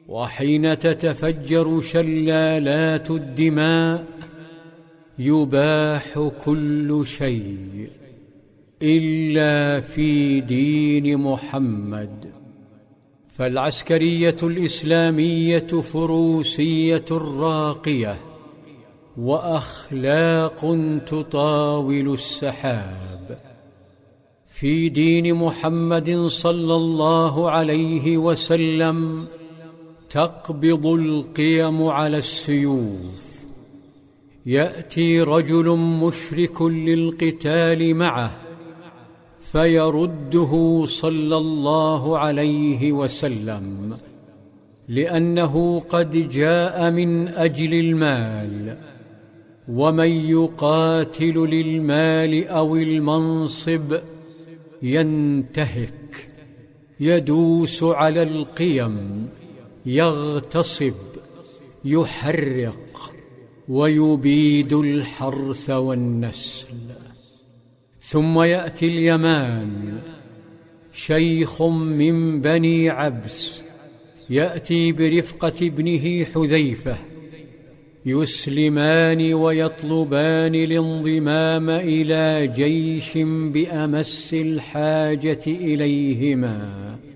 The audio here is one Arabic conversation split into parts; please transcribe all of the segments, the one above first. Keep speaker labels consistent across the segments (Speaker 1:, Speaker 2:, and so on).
Speaker 1: وحين تتفجر شلالات الدماء يباح كل شيء إلا في دين محمد. فالعسكرية الإسلامية فروسية راقية، وأخلاق تطاول السحاب. في دين محمد صلى الله عليه وسلم تقبض القيم على السيوف. يأتي رجل مشرك للقتال معه فيرده صلى الله عليه وسلم، لأنه قد جاء من أجل المال، ومن يقاتل للمال أو المنصب ينتهك، يدوس على القيم، يغتصب، يحرق، ويبيد الحرث والنسل. ثم يأتي اليمان، شيخ من بني عبس يأتي برفقة ابنه حذيفة، يسلمان ويطلبان الانضمام إلى جيش بأمس الحاجة إليهما،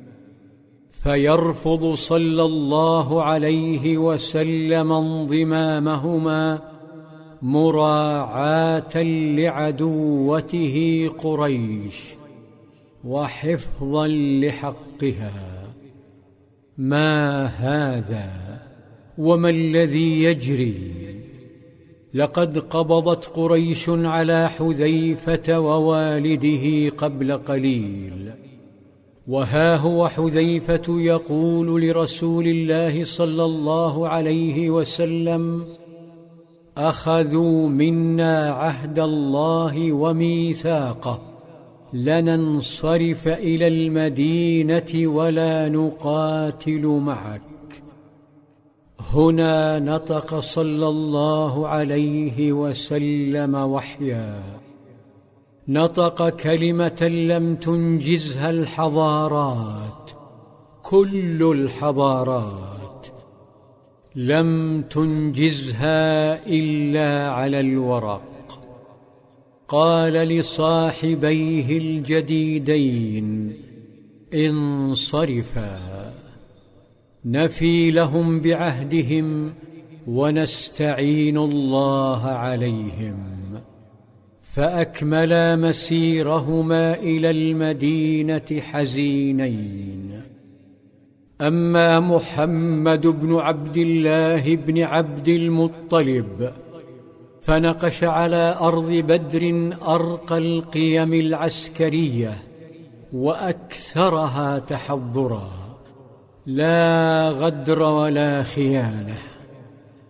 Speaker 1: فيرفض صلى الله عليه وسلم انضمامهما مراعاة لعدوته قريش وحفظا لحقها. ما هذا وما الذي يجري؟ لقد قبضت قريش على حذيفة ووالده قبل قليل، وها هو حذيفة يقول لرسول الله صلى الله عليه وسلم: أخذوا منا عهد الله وميثاقه، لننصرف إلى المدينة ولا نقاتل معك. هنا نطق صلى الله عليه وسلم وحيا، نطق كلمة لم تنجزها الحضارات، كل الحضارات لم تنجزها إلا على الورق. قال لصاحبيه الجديدين: انصرفا، نفي لهم بعهدهم ونستعين الله عليهم. فأكملا مسيرهما إلى المدينة حزينين. أما محمد بن عبد الله بن عبد المطلب فنقش على أرض بدر أرقى القيم العسكرية وأكثرها تحضرا، لا غدر ولا خيانة.